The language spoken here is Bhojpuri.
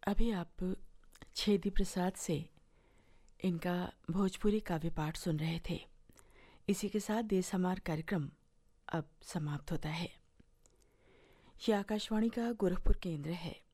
अभी आप छेदी प्रसाद से इनका भोजपुरी काव्य पाठ सुन रहे थे। इसी के साथ देश हमार कार्यक्रम अब समाप्त होता है। यह आकाशवाणी का गोरखपुर केंद्र है।